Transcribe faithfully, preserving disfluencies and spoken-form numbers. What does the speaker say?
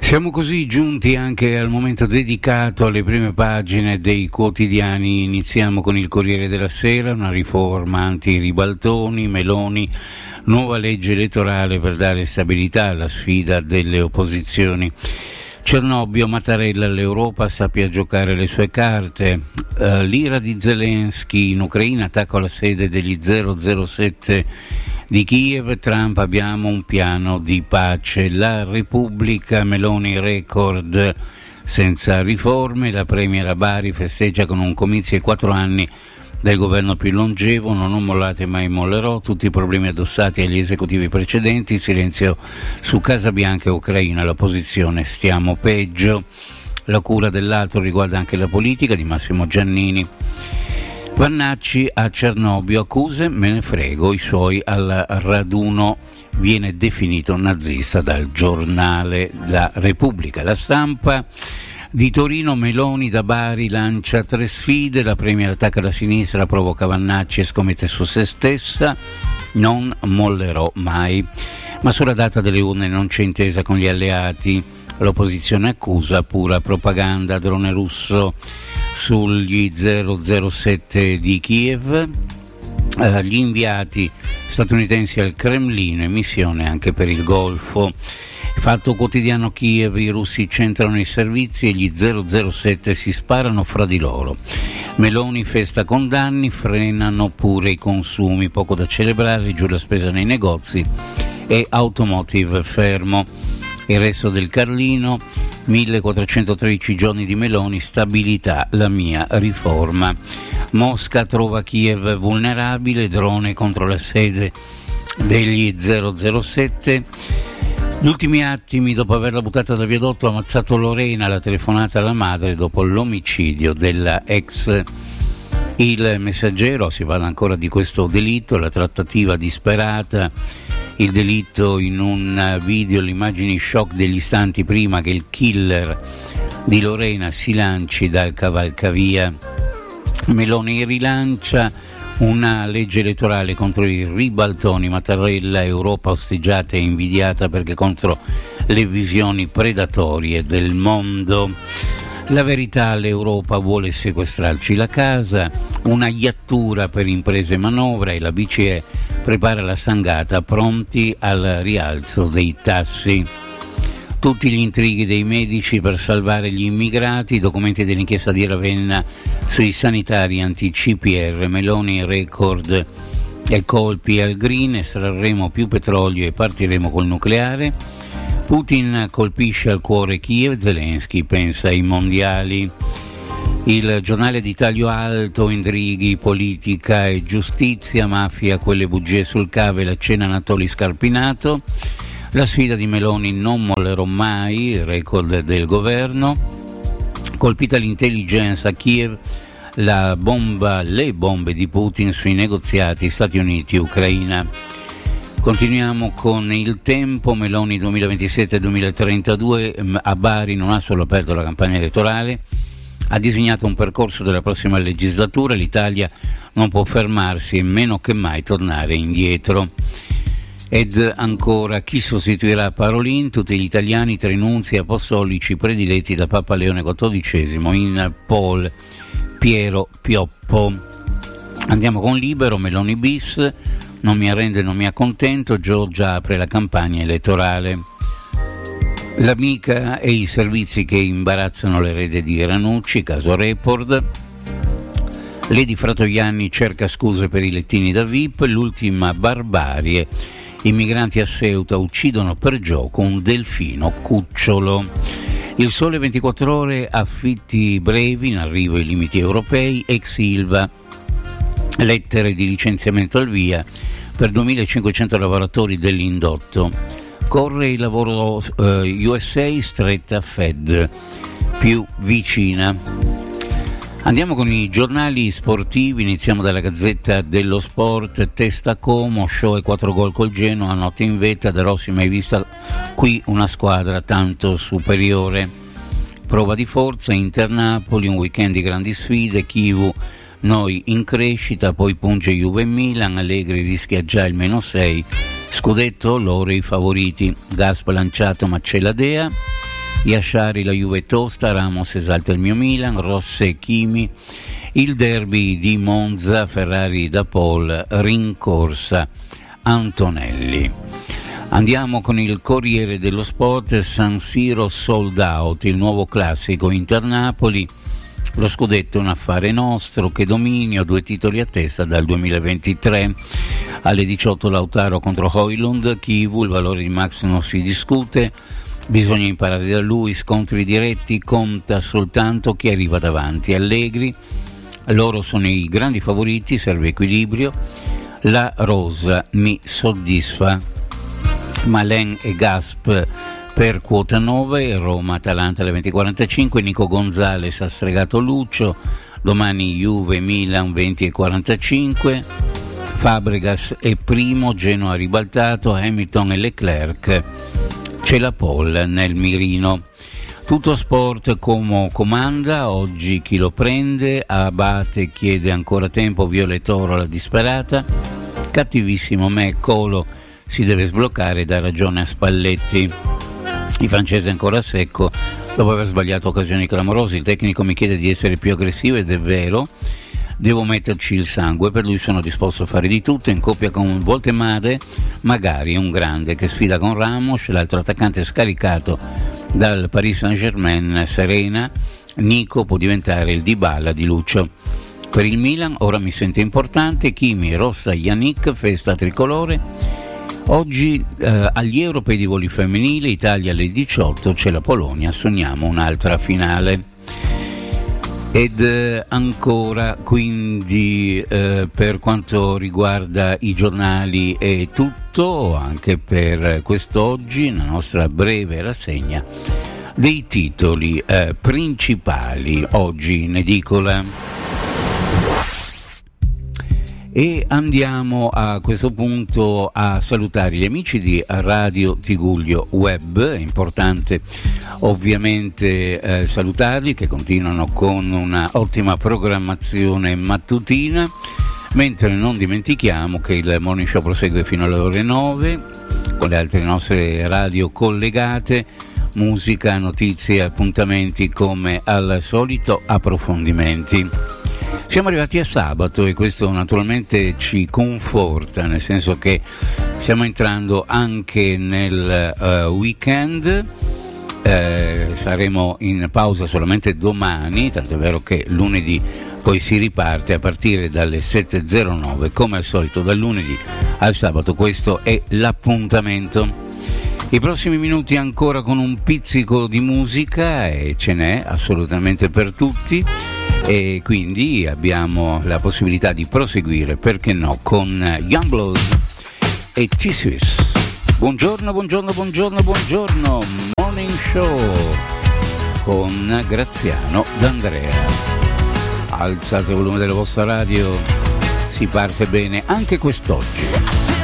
Siamo così giunti anche al momento dedicato alle prime pagine dei quotidiani. Iniziamo con il Corriere della Sera, una riforma anti-ribaltoni, Meloni, nuova legge elettorale per dare stabilità alla sfida delle opposizioni. Cernobbio, Mattarella, l'Europa sappia giocare le sue carte. Uh, l'ira di Zelensky in Ucraina, attacco alla sede degli zero zero sette di Kiev, Trump, abbiamo un piano di pace. La Repubblica, Meloni record senza riforme, la premier a Bari festeggia con un comizio ai quattro anni del governo più longevo, non ho mollato e mai mollerò, tutti i problemi addossati agli esecutivi precedenti, silenzio su Casa Bianca e Ucraina, la posizione stiamo peggio. La cura dell'altro riguarda anche la politica di Massimo Giannini. Vannacci a Cernobbio, accuse, me ne frego, i suoi al raduno, viene definito nazista dal giornale La Repubblica. La Stampa di Torino, Meloni da Bari lancia tre sfide, la premier attacca la sinistra, provoca Vannacci e scommette su se stessa, non mollerò mai. Ma sulla data delle urne non c'è intesa con gli alleati, l'opposizione accusa pura propaganda, drone russo sugli zero zero sette di Kiev, eh, gli inviati statunitensi al Cremlino e missione anche per il Golfo. Fatto Quotidiano, Kiev, i russi centrano i servizi e gli zero zero sette si sparano fra di loro. Meloni festa con danni, frenano pure i consumi, poco da celebrare, giù la spesa nei negozi e automotive fermo. Il resto del Carlino, millequattrocentotredici giorni di Meloni, stabilità, la mia riforma. Mosca trova Kiev vulnerabile, drone contro la sede degli zero zero sette. Gli ultimi attimi dopo averla buttata dal viadotto, ha ammazzato Lorena, la telefonata alla madre dopo l'omicidio della ex. Il Messaggero, si parla ancora di questo delitto, la trattativa disperata, il delitto in un video, le immagini shock degli istanti prima che il killer di Lorena si lanci dal cavalcavia. Meloni rilancia una legge elettorale contro i ribaltoni, Mattarella, Europa osteggiata e invidiata perché contro le visioni predatorie del mondo. La Verità, l'Europa vuole sequestrarci la casa, una iattura per imprese e manovra e la B C E prepara la stangata, pronti al rialzo dei tassi. Tutti gli intrighi dei medici per salvare gli immigrati, documenti dell'inchiesta di Ravenna sui sanitari anti-C P R, Meloni record e colpi al green, estrarremo più petrolio e partiremo col nucleare. Putin colpisce al cuore Kiev, Zelensky pensa ai mondiali. Il Giornale di Taglio Alto, intrighi, politica e giustizia, mafia, quelle bugie sul cave, la cena Anatoli Scarpinato. La sfida di Meloni, non mollerò mai, il record del governo. Colpita l'intelligence a Kiev, la bomba, le bombe di Putin sui negoziati Stati Uniti-Ucraina. Continuiamo con il Tempo, Meloni duemilaventisette duemilatrentadue, a Bari non ha solo aperto la campagna elettorale, ha disegnato un percorso della prossima legislatura, l'Italia non può fermarsi e meno che mai tornare indietro. Ed ancora, chi sostituirà Parolin? Tutti gli italiani, tre nunzi apostolici prediletti da Papa Leone quattordicesimo in Paul Piero Pioppo. Andiamo con Libero, Meloni bis, non mi arrende, non mi accontento, Giorgia apre la campagna elettorale. L'amica e i servizi che imbarazzano l'erede di Ranucci, caso Report. Lady Fratoianni cerca scuse per i lettini da V I P, l'ultima barbarie. I migranti a Ceuta uccidono per gioco un delfino cucciolo. Il Sole ventiquattro ore, affitti brevi, in arrivo ai limiti europei, ex Ilva, lettere di licenziamento al via per duemilacinquecento lavoratori dell'indotto. Corre il lavoro eh, U S A, stretta Fed, più vicina. Andiamo con i giornali sportivi, iniziamo dalla Gazzetta dello Sport, testa Como, show e quattro gol col Genoa, notte in vetta, Da Rossi mai vista qui una squadra tanto superiore. Prova di forza, Inter-Napoli, un weekend di grandi sfide, Chivu, noi in crescita, poi punge Juve e Milan, Allegri rischia già il meno sei, scudetto, loro i favoriti, Gasp lanciato ma c'è la Dea. Iasciari la Juve tosta, Ramos esalta il mio Milan, Rosse Chimi, il derby di Monza, Ferrari da Paul, rincorsa Antonelli. Andiamo con il Corriere dello Sport, San Siro sold out, il nuovo classico Inter-Napoli, lo scudetto è un affare nostro, che dominio, due titoli a testa dal duemilaventitré. Alle diciotto Lautaro contro Højlund, Kivu, il valore di Max non si discute, bisogna imparare da lui, scontri diretti, conta soltanto chi arriva davanti. Allegri, loro sono i grandi favoriti, serve equilibrio, la rosa mi soddisfa. Malen e Gasp per quota nove, Roma-Atalanta alle venti e quarantacinque, Nico Gonzalez ha stregato Lucio, domani Juve-Milan venti e quarantacinque, Fabregas è primo, Genoa ribaltato, Hamilton e Leclerc, c'è la pole nel mirino. Tutto sport come comanda, oggi chi lo prende, Abate chiede ancora tempo, Violetoro la disperata, cattivissimo me, Colo si deve sbloccare, dà ragione a Spalletti. Il francese ancora a secco dopo aver sbagliato occasioni clamorose, il tecnico mi chiede di essere più aggressivo ed è vero, devo metterci il sangue, per lui sono disposto a fare di tutto, in coppia con Voltemade, magari un grande che sfida con Ramos, l'altro attaccante scaricato dal Paris Saint-Germain, Serena, Nico può diventare il Dybala di Lucio. Per il Milan ora mi sente importante, Kimi, Rossa, Yannick, festa tricolore. Oggi eh, agli europei di voli femminile, Italia alle diciotto, c'è la Polonia, sogniamo un'altra finale. Ed eh, ancora quindi eh, per quanto riguarda i giornali è tutto, anche per quest'oggi, la nostra breve rassegna dei titoli eh, principali oggi in edicola. E andiamo a questo punto a salutare gli amici di Radio Tigullio Web, è importante ovviamente eh, salutarli che continuano con una ottima programmazione mattutina, mentre non dimentichiamo che il Morning Show prosegue fino alle ore nove con le altre nostre radio collegate, musica, notizie, appuntamenti come al solito, approfondimenti. Siamo arrivati a sabato e questo naturalmente ci conforta, nel senso che stiamo entrando anche nel uh, weekend, eh, saremo in pausa solamente domani, tant'è vero che lunedì poi si riparte a partire dalle sette e zero nove, come al solito dal lunedì al sabato, questo è l'appuntamento. I prossimi minuti ancora con un pizzico di musica e ce n'è assolutamente per tutti. E quindi abbiamo la possibilità di proseguire, perché no, con Youngblood e T-Swiss. Buongiorno, buongiorno, buongiorno, buongiorno, Morning Show con Graziano D'Andrea. Alzate il volume della vostra radio, si parte bene anche quest'oggi.